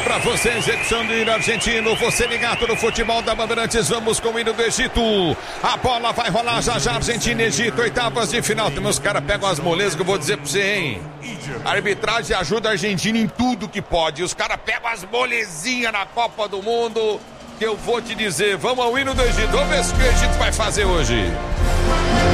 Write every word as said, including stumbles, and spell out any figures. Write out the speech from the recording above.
pra vocês, edição do hino argentino. Você ligado no futebol da Bandeirantes. Vamos com o hino do Egito. A bola vai rolar já já. Argentina e Egito, oitavas de final. Tem uns caras pegam as molezas que eu vou dizer pra você, hein? A arbitragem ajuda a Argentina em tudo que pode. Os caras pegam as molezinhas na Copa do Mundo. Que eu vou te dizer. Vamos ao hino do Egito. Vamos ver o que o Egito vai fazer hoje.